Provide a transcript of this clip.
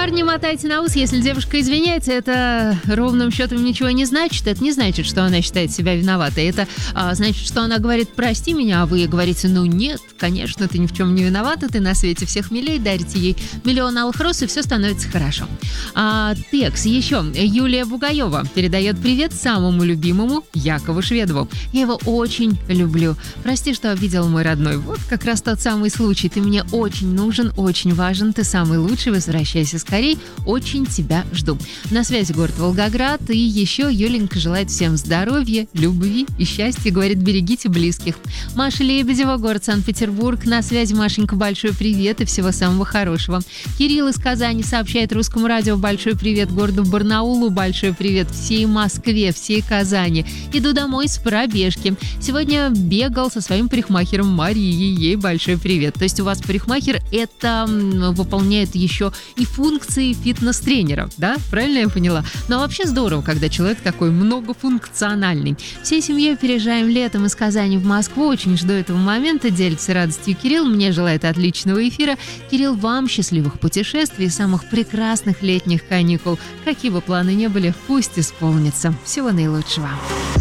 Парни, мотайте на ус, если девушка извиняется, это ровным счетом ничего не значит. Это не значит, что она считает себя виноватой. Это значит, что она говорит: прости меня, а вы говорите: ну нет, конечно, ты ни в чем не виновата, ты на свете всех милей, дарите ей миллион алых роз, и все становится хорошо. Текст еще. Юлия Бугаева передает привет самому любимому Якову Шведову. Я его очень люблю. Прости, что обидел мой родной. Вот как раз тот самый случай. Ты мне очень нужен, очень важен, ты самый лучший, возвращайся скорей, очень тебя жду. На связи город Волгоград, и еще Юленька желает всем здоровья, любви и счастья, говорит: берегите близких. Маша Лебедева, город Санкт-Петербург, на связи. Машенька, большой привет и всего самого хорошего. Кирилл из Казани сообщает Русскому радио: большой привет городу Барнаулу, большой привет всей Москве, всей Казани. Иду домой с пробежки. Сегодня бегал со своим парикмахером Марией, ей большой привет. То есть у вас парикмахер это выполняет еще и функции фитнес-тренера, да? Правильно я поняла? Но вообще здорово, когда человек такой многофункциональный. Всей семьей переезжаем летом из Казани в Москву. Очень жду этого момента. Делится радостью Кирилл. Мне желает отличного эфира. Кирилл, вам счастливых путешествий и самых прекрасных летних каникул. Какие бы планы ни были, пусть исполнятся. Всего наилучшего.